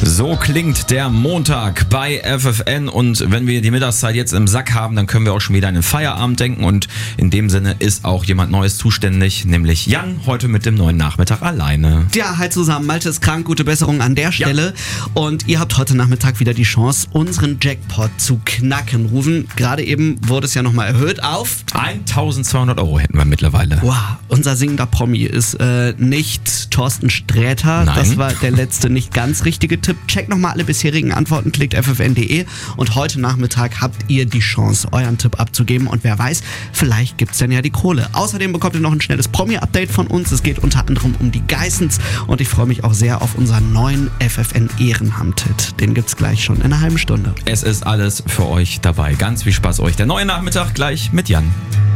So klingt der Montag bei FFN und wenn wir die Mittagszeit jetzt im Sack haben, dann können wir auch schon wieder an den Feierabend denken und in dem Sinne ist auch jemand Neues zuständig, nämlich Jan, heute mit dem neuen Nachmittag alleine. Ja, hi zusammen, Malte ist krank, gute Besserung an der Stelle und ihr habt heute Nachmittag wieder die Chance, unseren Jackpot zu knacken. Rufen, gerade eben wurde es ja nochmal erhöht auf 1.200 € hätten wir mittlerweile. Wow, unser singender Promi ist nicht Thorsten Sträter. Nein. Das war der letzte nicht ganz richtige Tipp. Checkt nochmal alle bisherigen Antworten, klickt ffn.de und heute Nachmittag habt ihr die Chance, euren Tipp abzugeben und wer weiß, vielleicht gibt's dann ja die Kohle. Außerdem bekommt ihr noch ein schnelles Promi-Update von uns. Es geht unter anderem um die Geissens und ich freue mich auch sehr auf unseren neuen FFN-Ehrenhand-Hit. Den gibt's gleich schon in einer halben Stunde. Es ist alles für euch dabei. Ganz viel Spaß euch. Der neue Nachmittag gleich mit Jan.